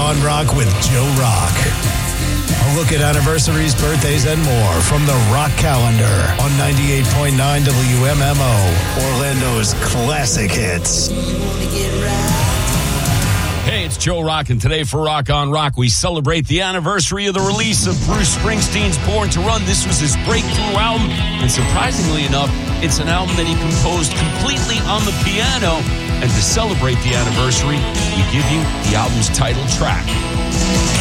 on Rock with Joe Rock. A look at anniversaries, birthdays, and more from the Rock Calendar on 98.9 WMMO, Orlando's classic hits. Hey, it's Joe Rock, and today for Rock on Rock, we celebrate the anniversary of the release of Bruce Springsteen's Born to Run. This was his breakthrough album, and surprisingly enough, it's an album that he composed completely on the piano. And to celebrate the anniversary, we give you the album's title track.